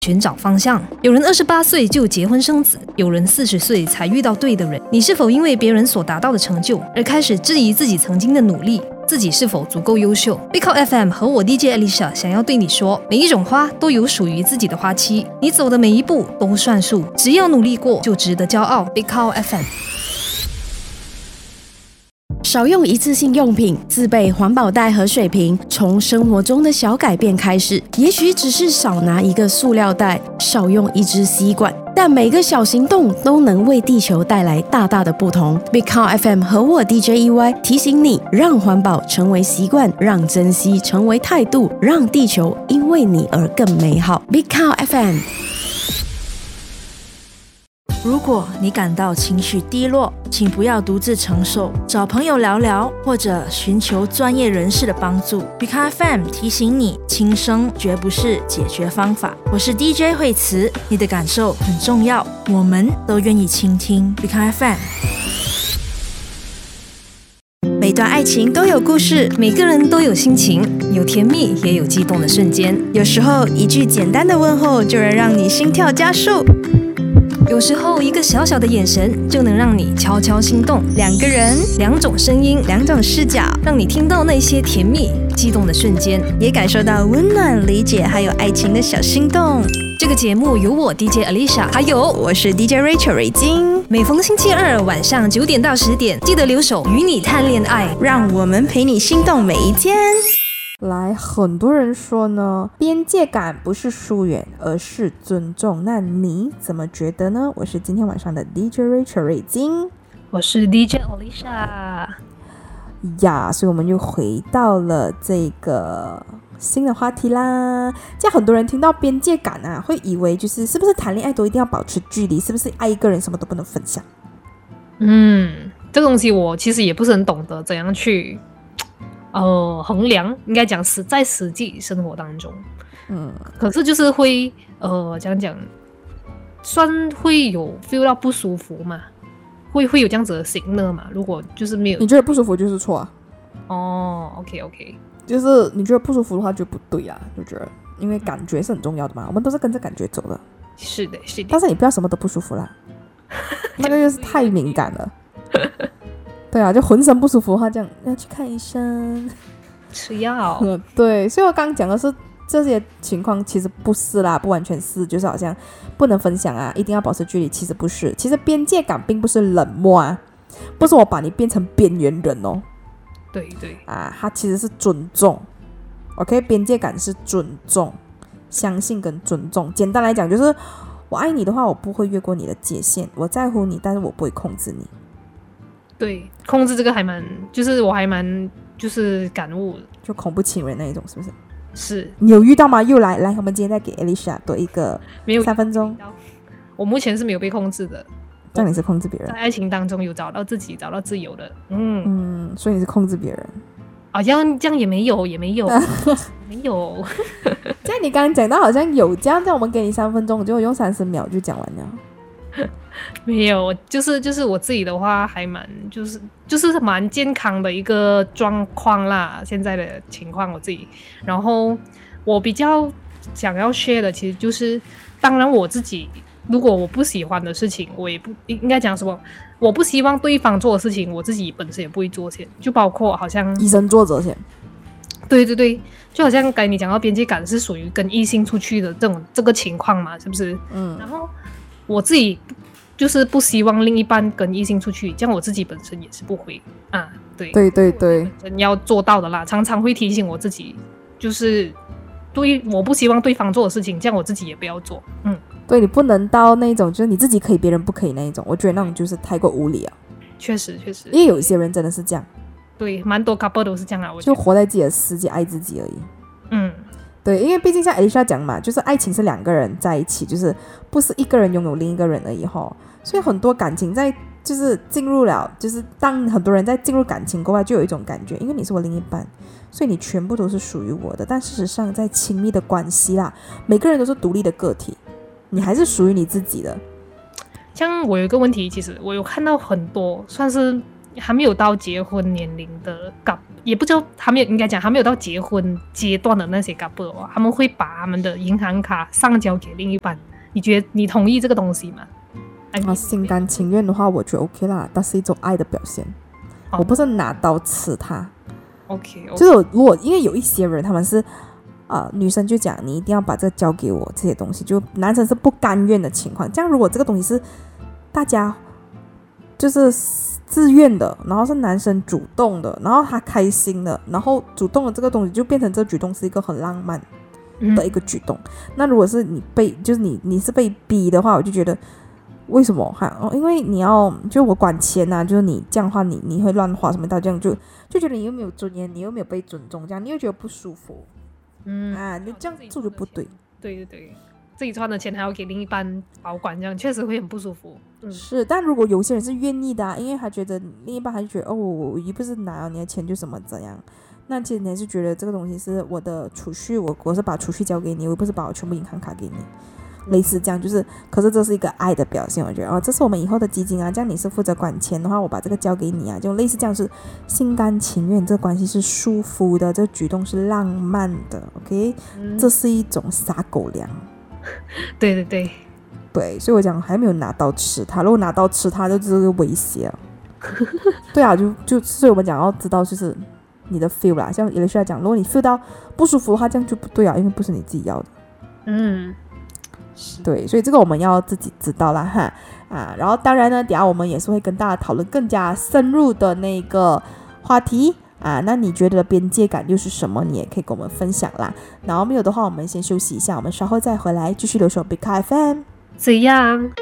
寻找方向。有人28岁就结婚生子，有人40岁才遇到对的人。你是否因为别人所达到的成就而开始质疑自己曾经的努力？自己是否足够优秀？ Big Cow FM 和我 DJ Alicia 想要对你说，每一种花都有属于自己的花期，你走的每一步都算数，只要努力过就值得骄傲。 Big Cow FM。 少用一次性用品，自备环保袋和水瓶，从生活中的小改变开始。也许只是少拿一个塑料袋，少用一支吸管，但每个小行动都能为地球带来大大的不同。Big Cow FM 和我 DJ EY 提醒你，让环保成为习惯，让珍惜成为态度，让地球因为你而更美好。Big Cow FM。 如果你感到情绪低落，请不要独自承受，找朋友聊聊，或者寻求专业人士的帮助。Big Cow FM 提醒你，轻生绝不是解决方法。我是 DJ 惠慈，你的感受很重要，我们都愿意倾听。Big Cow FM。每段爱情都有故事， 每个人都有心情，有甜蜜也有激动的瞬间。 有时候一句简单的问候就能让你心跳加速， 有时候一个小小的眼神就能让你悄悄心动。 两个人， 两种声音， 两种视角， 让你听到那些甜蜜激动的瞬间， 也感受到温暖、理解还有爱情的小心动。 这个节目由我 DJ Alicia 还有我是 DJ Rachel 瑞金， 每逢星期二晚上9点到10点，记得留守与你谈恋爱， 让我们陪你心动每一天。 来，很多人说呢，边界感不是疏远，而是尊重。那你怎么觉得呢？我是今天晚上的 DJ Rachel 瑞金， 我是 DJ Alicia 呀，所以我们又回到了这个新的话题啦。这样很多人听到边界感啊，会以为是不是谈恋爱都一定要保持距离？是不是爱一个人什么都不能分享？ 这个东西我其实也不是很懂得怎样去衡量，应该讲在实际生活当中，可是就是会讲算会有 feel 到不舒服嘛，会有这样子的行呢嘛。如果就是没有， 你觉得不舒服就是错啊。 OK， 就是你觉得不舒服的话就不对啊，就觉得因为感觉是很重要的嘛，我们都是跟着感觉走的。 是的。 但是你不要什么都不舒服啦，那个就是太敏感了。对啊，就浑身不舒服的话，这样要去看医生， 吃药。 对，所以我刚刚讲的是这些情况其实不是啦，不完全是，就是好像不能分享啊，一定要保持距离，其实不是。其实边界感并不是冷漠啊，不是我把你变成边缘人哦。 对啊，它其实是尊重。OK， 边界感是尊重，相信跟尊重。简单来讲，就是我爱你的话，我不会越过你的界限，我在乎你，但是我不会控制你。 对，控制这个还蛮，就是我还蛮就是感悟， 就恐怖情人那一种，是不是？ 是。 你有遇到吗？又来，我们今天再给 Alicia 多一个3分钟。 我目前是没有被控制的。 这样你是控制别人？在爱情当中有找到自己，找到自由的。 所以你是控制别人？ 这样也没有，没有。 这样你刚刚讲到好像有这样，我们给你3分钟，结果用30秒就讲完了。 没有，就是我自己的话还蛮就是蛮健康的一个状况啦，现在的情况我自己。然后我比较想要 share 的其实就是，当然我自己如果我不喜欢的事情，我也不应该讲什么，我不希望对方做的事情，我自己本身也不会做先，就包括好像以身作则先。 对，就好像刚才你讲到边界感是属于跟异性出去的这个情况嘛，是不是？然后我自己就是不希望另一半跟异性出去，这样我自己本身也是不会啊。对，人要做到的啦，常常会提醒我自己，就是我不希望对方做的事情，这样我自己也不要做。 对，你不能到那种就是你自己可以别人不可以那一种，我觉得那种就是太过无理啊。 确实， 因为有一些人真的是这样。 对，蛮多 couple 都是这样啊，我就活在自己的世界，爱自己而已。对，因为毕竟像 Alicia 讲嘛，就是爱情是2个人在一起，就是不是一个人拥有另一个人而已齁。所以很多感情在就是进入了，就是当很多人在进入感情过后，就有一种感觉，因为你是我另一半，所以你全部都是属于我的。但事实上，在亲密的关系啦，每个人都是独立的个体，你还是属于你自己的。 像我有一个问题，其实我有看到很多算是还没有到结婚年龄的 couple， 也不叫还没有，应该讲还没有到结婚阶段的那些 couple 哦，他们会把他们的银行卡上交给另一半。你觉得你同意这个东西吗？ 心甘情愿的话，我觉得 OK 啦，但是一种爱的表现。我不是拿刀刺他。 OK， 就是如果因为有一些人他们是女生就讲你一定要把这个交给我，这些东西就男生是不甘愿的情况。这样如果这个东西是大家就是自愿的，然后是男生主动的，然后他开心的，然后主动的这个东西就变成这个举动是一个很浪漫的一个举动。那如果是你被就是你是被逼的话，我就觉得为什么因为你要就我管钱啊，就是你这样的话你会乱花什么的，这样就觉得你又没有尊严，你又没有被尊重，这样你又觉得不舒服。你这样做就不对。 对，自己赚的钱还要给另一半保管，这样确实会很不舒服。 是，但如果有些人是愿意的因为他觉得另一半还是觉得我又不是拿了你的钱就什么怎样，那其实你还是觉得这个东西是我的储蓄，我是把储蓄交给你，我不是把我全部银行卡给你，类似这样，就是可是这是一个爱的表现。我觉得这是我们以后的基金啊，这样你是负责管钱的话，我把这个交给你啊，就类似这样，是心甘情愿，这个关系是舒服的，这个举动是浪漫的 OK，这是一种撒狗粮。对，所以我讲还没有拿刀吃他，如果拿刀吃他就是个威胁了。对啊，就所以我们讲要知道就是你的 feel 啦，像有的需要讲，如果你 feel 到不舒服的话，这样就不对啊，因为不是你自己要的。对，所以这个我们要自己知道啦哈然后当然呢，等一下我们也是会跟大家讨论更加深入的那个话题那你觉得边界感又是什么？你也可以跟我们分享啦。然后没有的话，我们先休息一下，我们稍后再回来继续留守 Big FM。 怎样？